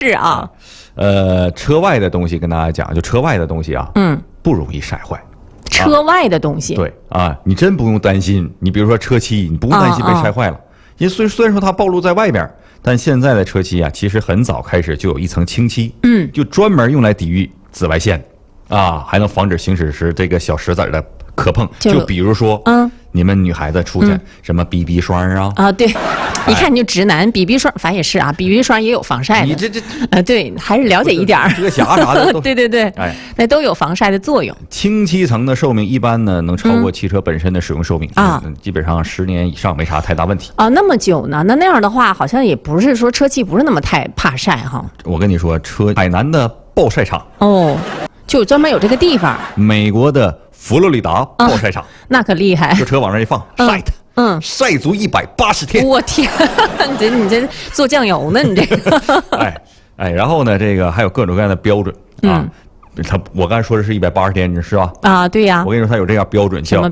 是啊。 车外的东西跟大家讲，就车外的东西啊，不容易晒坏。 车外的东西， 对啊，你真不用担心。你比如说车漆，你不用担心被晒坏了，因为虽然说它暴露在外边，但现在的车漆啊，其实很早开始就有一层清漆，就专门用来抵御紫外线，啊，还能防止行驶时这个小石子的磕碰。就比如说，你们女孩子出去什么 BB 霜啊， 对。一看你就直男，BB 霜，反正也是啊，BB 霜也有防晒的。 你这对，还是了解一点儿。 遮瑕啥的， 对，哎，那都有防晒的作用。 清漆层的寿命一般呢能超过汽车本身的使用寿命啊，基本上10年以上没啥太大问题啊。那么久呢？那样的话，好像也不是说车漆不是那么太怕晒哈。 我跟你说，海南的暴晒场就专门有这个地方。 美国的佛罗里达暴晒场， 那可厉害， 就车往那一放，晒它。晒足180天。 我天，你这做酱油呢？你这个。 然后呢，这个还有各种各样的标准啊。我刚才说的是180天，你是吧？啊， 对呀。 我跟你说，它有这样标准，叫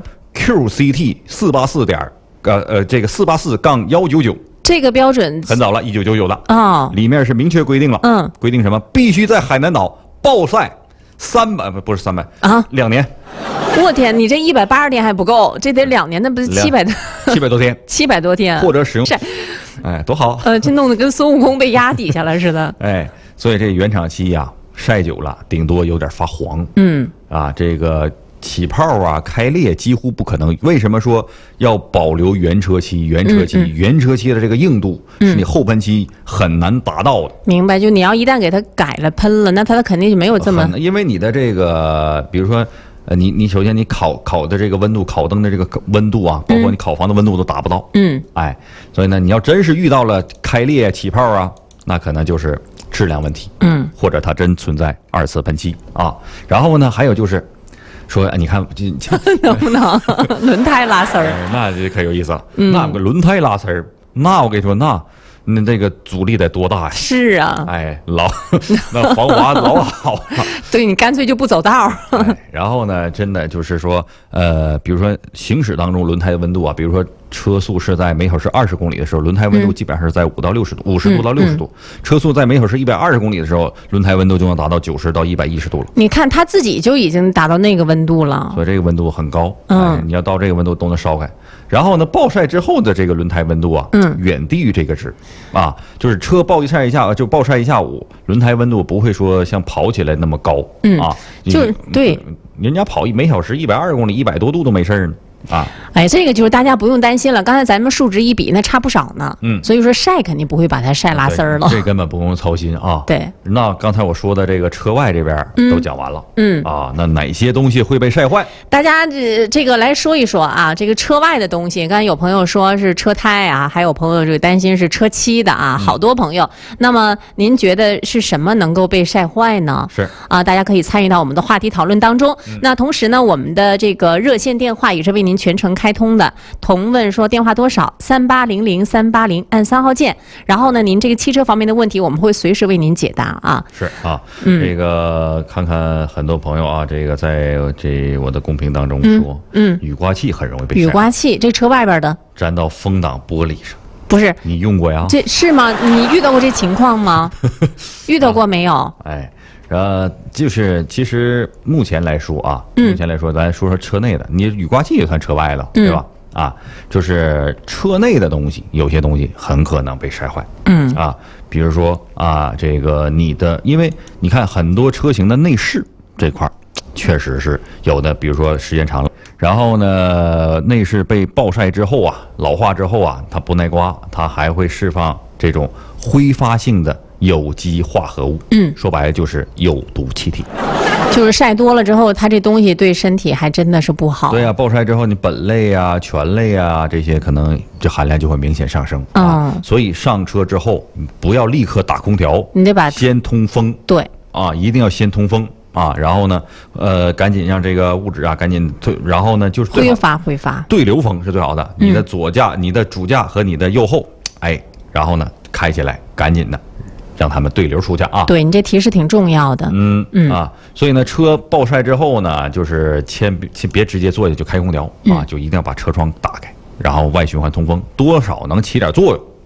QCT 484点这个484-199。 这个标准很早了，1999了啊。里面是明确规定了，规定什么？必须在海南岛暴晒不是300啊，2年。 我天，你这180天还不够，这得2年，那不是700 多天 ？700多天， 或者使用多好。 这弄得跟孙悟空被压底下了似的。 所以这原厂漆呀，晒久了顶多有点发黄。这个起泡啊、开裂几乎不可能。为什么说要保留原车漆？原车漆的这个硬度是你后喷漆很难达到的。 明白，就你要一旦给它改了喷了，那它肯定就没有这么。 因为你的这个，比如说。你首先你烤的这个温度，烤灯的这个温度啊，包括你烤房的温度都达不到。所以呢，你要真是遇到了开裂起泡啊，那可能就是质量问题。或者它真存在2次喷漆啊。然后呢，还有就是说，你看能不能轮胎拉丝儿？ 那这可有意思了。那有个轮胎拉丝儿，那我跟你说，那这个阻力得多大呀？ 是啊， 那防滑老好了。 对，你干脆就不走道。 然后呢，真的就是说，比如说行驶当中轮胎的温度啊，比如说车速是在每小时20公里的时候，轮胎温度基本上是在5到60度，50度到60度。车速在每小时120公里的时候，轮胎温度就能达到90到110度了。你看他自己就已经达到那个温度了， 所以这个温度很高。你要到这个温度都能烧开。然后呢，暴晒之后的这个轮胎温度啊，远低于这个值啊，就是车暴晒一下午，轮胎温度不会说像跑起来那么高啊。 就是对， 人家跑每小时120公里，100多度都没事儿呢。 这个就是大家不用担心了。刚才咱们数值一比，那差不少呢。所以说晒肯定不会把它晒拉丝儿了。 这根本不用操心啊。 对， 那刚才我说的这个车外这边都讲完了。那哪些东西会被晒坏？ 大家这个来说一说啊。这个车外的东西，刚才有朋友说是车胎啊，还有朋友这个担心是车漆的啊，好多朋友。那么您觉得是什么能够被晒坏呢？ 是啊，大家可以参与到我们的话题讨论当中。那同时呢，我们的这个热线电话也是为您全程开通的。同问说电话多少？3800-380，按3号键。然后呢，您这个汽车方面的问题，我们会随时为您解答啊。 是啊，这个看看很多朋友啊，这个在我的公屏当中说，雨刮器很容易被晒。 雨刮器，这车外边的粘到风挡玻璃上。 不是你用过呀？ 这是吗？你遇到过这情况吗？遇到过没有？ 就是其实目前来说啊，咱说车内的，你雨刮器也算车外了，对吧？就是车内的东西，有些东西很可能被晒坏。比如说这个因为你看很多车型的内饰这块确实是有的，比如说时间长了，然后呢，内饰被暴晒之后啊，老化之后啊，它不耐刮，它还会释放这种挥发性的有机化合物。说白了就是有毒气体。 就是晒多了之后，它这东西对身体还真的是不好。 对呀，暴晒之后，你苯类啊、醛类啊这些可能这含量就会明显上升。所以上车之后不要立刻打空调， 你得先通风。对一定要先通风。然后呢，赶紧让这个物质赶紧然后呢就是挥发， 对流风是最好的。你的左驾、你的主驾和你的右后，然后呢开起来，赶紧的让他们对流出去啊。 对，你这提示挺重要的。 所以呢，车暴晒之后呢，就是先别直接坐下就开空调就一定要把车窗打开，然后外循环通风，多少能起点作用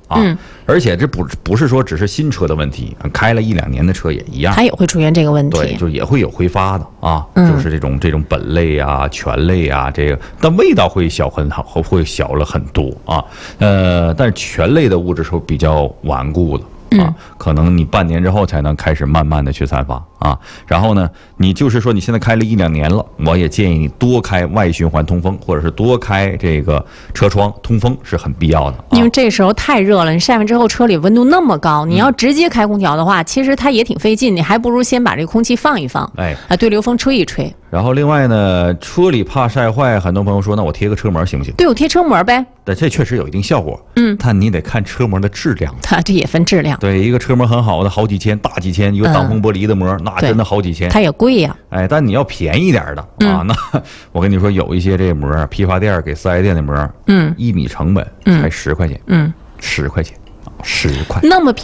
啊。而且这不是说只是新车的问题，开了1-2年的车也一样， 它也会出现这个问题。 对，就也会有挥发的啊，就是这种苯类啊、醛类啊，这个但味道会小了很多啊。但是醛类的物质是比较顽固的。可能你半年之后才能开始慢慢的去散发啊。然后呢，你就是说你现在开了1-2年了，我也建议你多开外循环通风，或者是多开这个车窗通风是很必要的。 因为这时候太热了，你晒完之后车里温度那么高，你要直接开空调的话，其实它也挺费劲，你还不如先把这个空气放一放，对流风吹一吹。 然后另外呢，车里怕晒坏，很多朋友说，那我贴个车膜行不行？ 对，我贴车膜呗。 对，这确实有一定效果。但你得看车膜的质量。 它这也分质量。 对，一个车膜很好的好几千、大几千，一个挡风玻璃的膜，那真的好几千。 它也贵呀。 但你要便宜点的啊，那我跟你说，有一些这膜，批发店给4S店的膜，1米成本才10块钱，10块钱，10块。 那么便宜。